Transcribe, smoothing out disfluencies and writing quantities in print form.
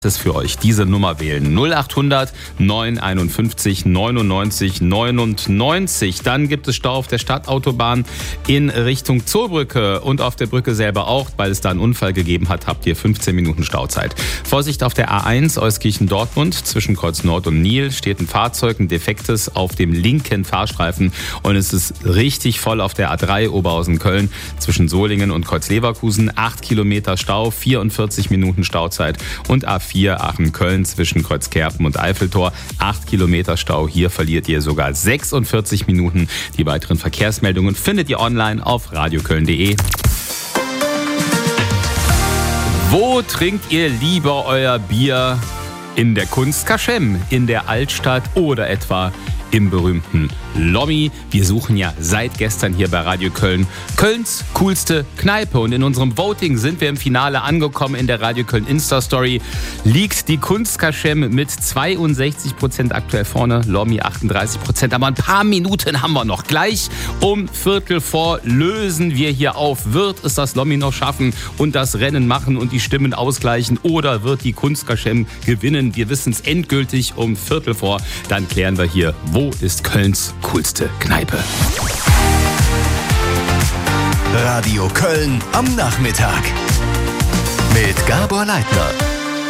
Das für euch, diese Nummer wählen. 0800 951 99 99. Dann gibt es Stau auf der Stadtautobahn in Richtung Zollbrücke und auf der Brücke selber auch, weil es da einen Unfall gegeben hat, habt ihr 15 Minuten Stauzeit. Vorsicht auf der A1 Euskirchen-Dortmund zwischen Kreuz Nord und Nil steht ein Fahrzeug, ein defektes auf dem linken Fahrstreifen und es ist richtig voll auf der A3 Oberhausen-Köln zwischen Solingen und Kreuz-Leverkusen. 8 Kilometer Stau, 44 Minuten Stauzeit und A4 Aachen-Köln zwischen Kreuzkerpen und Eiffeltor. 8 Kilometer Stau, hier verliert ihr sogar 46 Minuten. Die weiteren Verkehrsmeldungen findet ihr online auf radioköln.de. Wo trinkt ihr lieber euer Bier? In der Kunst Kaschem, in der Altstadt oder etwa im berühmten Lommi. Wir suchen ja seit gestern hier bei Radio Köln Kölns coolste Kneipe. Und in unserem Voting sind wir im Finale angekommen. In der Radio Köln Insta-Story liegt die Kunst Kaschem mit 62% aktuell vorne, Lommi 38%. Aber ein paar Minuten haben wir noch. Gleich um 15:45 lösen wir hier auf. Wird es das Lommi noch schaffen und das Rennen machen und die Stimmen ausgleichen? Oder wird die Kunst Kaschem gewinnen? Wir wissen es endgültig um 15:45. Dann klären wir hier, wo ist Kölns coolste Kneipe? Radio Köln am Nachmittag mit Gabor Leitner.